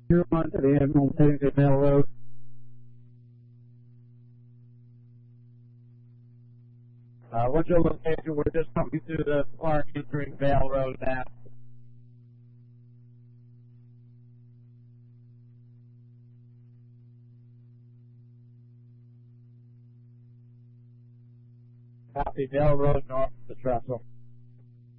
You're on to the Admiral Pennington Vale Road. What's your location? We're just coming through the park entering Vale Road now. Copy, Vale Road north of the trestle.